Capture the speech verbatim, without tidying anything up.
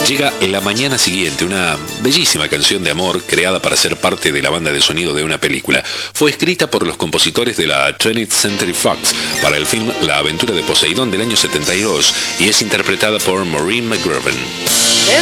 llega La mañana siguiente, una bellísima canción de amor creada para ser parte de la banda de sonido de una película. Fue escrita por los compositores de la twentieth Century Fox para el film La aventura de Poseidón del año setenta y dos y es interpretada por Maureen McGovern.